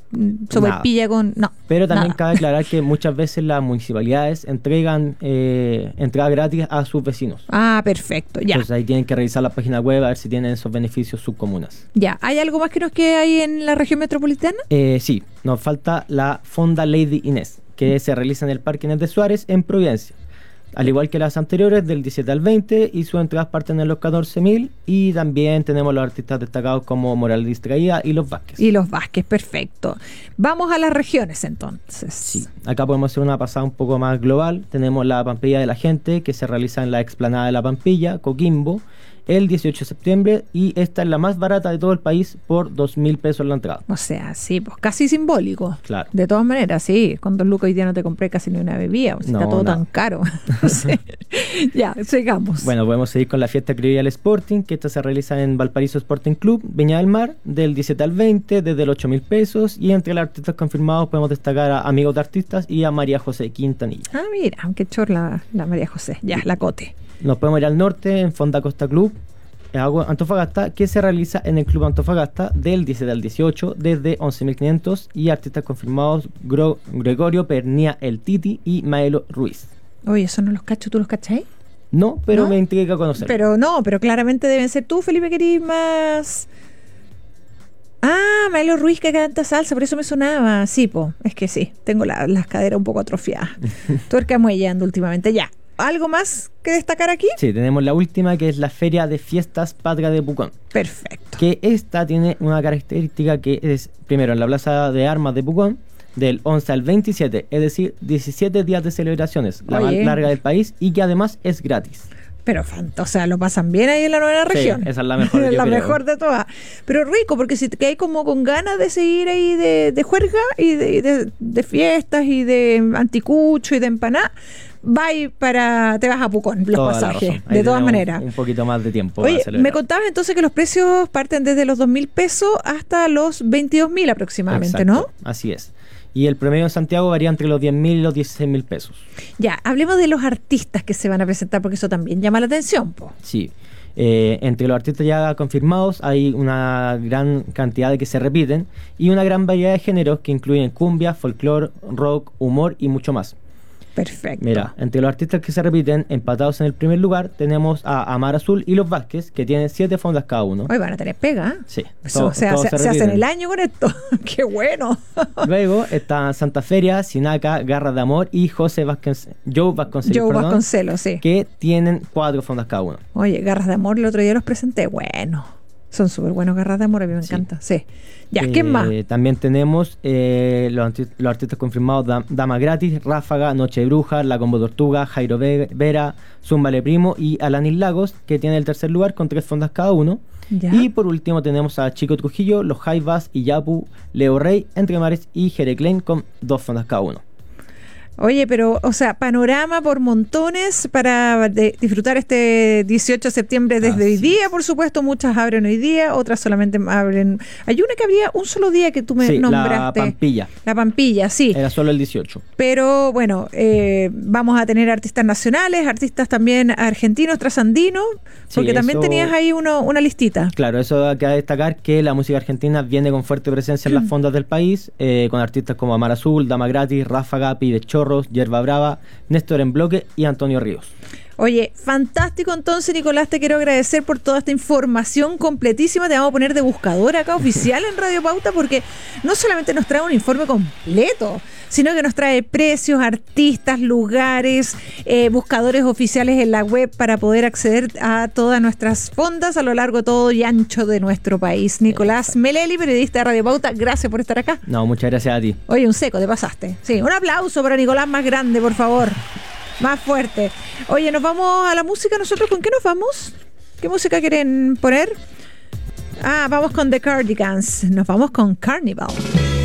sobrepilla con... No, pero también nada. cabe aclarar que muchas veces las municipalidades entregan entrada gratis a sus vecinos. Ah, perfecto, ya. Entonces ahí tienen que revisar la página web a ver si tienen esos beneficios sus comunas. Ya, ¿hay algo más que nos quede ahí en la región metropolitana? Sí, nos falta la Fonda Lady Inés, que se realiza en el Parque Inés de Suárez en Providencia. Al igual que las anteriores, del 17 al 20, y sus entradas parten en los 14.000, y también tenemos los artistas destacados como Moral Distraída y Los Vázquez. Y Los Vázquez, perfecto. Vamos a las regiones entonces. Sí, acá podemos hacer una pasada un poco más global. Tenemos la Pampilla de la Gente, que se realiza en la explanada de la Pampilla, Coquimbo, el 18 de septiembre, y esta es la más barata de todo el país por 2.000 pesos la entrada. O sea, sí, pues casi simbólico. Claro. De todas maneras, sí, con 2 lucas hoy día no te compré casi ni una bebida, o sea, No, está todo nada. tan caro. Sí. Ya, sigamos. Bueno, podemos seguir con la fiesta criolla del Sporting, que esta se realiza en Valparaíso Sporting Club, Viña del Mar, del 17 al 20, desde los 8.000 pesos, y entre los artistas confirmados podemos destacar a Amigos de Artistas y a María José Quintanilla. Ah, mira, qué chor la María José. Ya, la Cote. Nos podemos ir al norte, en Fonda Costa Club, Antofagasta, que se realiza en el Club Antofagasta del 17 al 18, desde 11.500, y artistas confirmados Gregorio Pernía El Titi y Maelo Ruiz. Oye, eso no los cacho, ¿tú los cachai? No, pero ¿No? me intriga conocer. Pero claramente deben ser tú, Felipe, querís más... Ah, Maelo Ruiz que canta salsa, por eso me sonaba. Sí, es que sí, tengo las caderas un poco atrofiadas. Tuerca muellando últimamente, ya. ¿Algo más que destacar aquí? Sí, tenemos la última, que es la Feria de Fiestas Patria de Pucón. Perfecto. Que esta tiene una característica que es, primero, en la Plaza de Armas de Pucón, del 11 al 27, es decir, 17 días de celebraciones, la más larga del país, y que además es gratis. Pero, o sea, lo pasan bien ahí en la novena región. Sí, esa es la mejor. Es la mejor de todas. Pero rico, porque si te quedas como con ganas de seguir ahí de juerga y de fiestas y de anticucho y de empaná, te vas a Pucón, los Toda pasajes, de todas maneras. Un poquito más de tiempo. Oye, me contabas entonces que los precios parten desde los 2.000 pesos hasta los 22.000 aproximadamente. Exacto, ¿no? Así es. Y el promedio en Santiago varía entre los 10.000 y los 16.000 pesos. Ya, hablemos de los artistas que se van a presentar, porque eso también llama la atención, po. Sí. Entre los artistas ya confirmados hay una gran cantidad de que se repiten y una gran variedad de géneros que incluyen cumbia, folclore, rock, humor y mucho más. Perfecto. Mira, entre los artistas que se repiten, empatados en el primer lugar, tenemos a Amar Azul y Los Vázquez, que tienen 7 fondas cada uno. Hoy van a tener pega, ¿eh? Sí. Eso, se hacen el año con esto. ¡Qué bueno! Luego está Santa Feria, Sinaca, Garras de Amor y Joe Vasconcelos, sí. Que tienen 4 fondas cada uno. Oye, Garras de Amor, el otro día los presenté. Bueno, son súper buenos Garras de Amor, a mí me encanta. Sí. Ya, ¿quién más? También tenemos los artistas confirmados: Dama Gratis, Ráfaga, Noche de Brujas, La Combo Tortuga, Jairo Vera, Zúmbale Primo y Alanis Lagos, que tienen el tercer lugar con 3 fondas cada uno. ¿Ya? Y por último tenemos a Chico Trujillo, Los Jaivas, Iyapu, Leo Rey, Entre Mares y Jereclén con 2 fondas cada uno. Oye, pero, o sea, panorama por montones para disfrutar este 18 de septiembre desde hoy día, por supuesto. Muchas abren hoy día, otras solamente abren... Hay una que habría un solo día que tú me nombraste. La Pampilla. La Pampilla, sí. Era solo el 18. Pero, bueno, vamos a tener artistas nacionales, artistas también argentinos, trasandinos, porque también tenías ahí una listita. Claro, eso hay que destacar que la música argentina viene con fuerte presencia en las fondas del país, con artistas como Amar Azul, Dama Gratis, Ráfaga, Pide Chorro, Yerba Brava, Néstor en Bloque y Antonio Ríos. Oye, fantástico entonces, Nicolás, te quiero agradecer por toda esta información completísima. Te vamos a poner de buscador acá oficial en Radio Pauta, porque no solamente nos trae un informe completo, sino que nos trae precios, artistas, lugares, buscadores oficiales en la web para poder acceder a todas nuestras fondas a lo largo todo y ancho de nuestro país. Nicolás Melelli, periodista de Radio Pauta, gracias por estar acá. No, muchas gracias a ti. Oye, un seco, te pasaste. Sí, un aplauso para Nicolás más grande, por favor. Más fuerte. Oye, nos vamos a la música. ¿Nosotros con qué nos vamos? ¿Qué música quieren poner? Vamos con The Cardigans. Nos vamos con Carnival.